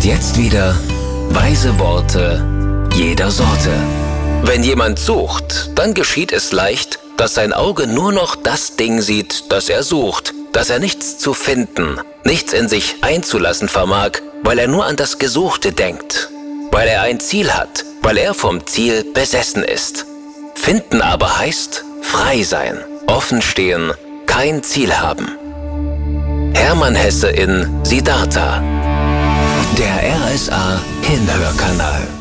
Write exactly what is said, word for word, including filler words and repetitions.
Und jetzt wieder weise Worte jeder Sorte. Wenn jemand sucht, dann geschieht es leicht, dass sein Auge nur noch das Ding sieht, das er sucht, dass er nichts zu finden, nichts in sich einzulassen vermag, weil er nur an das Gesuchte denkt, weil er ein Ziel hat, weil er vom Ziel besessen ist. Finden aber heißt frei sein, offen stehen, kein Ziel haben. Hermann Hesse in Siddhartha, der R S A Hinhörkanal.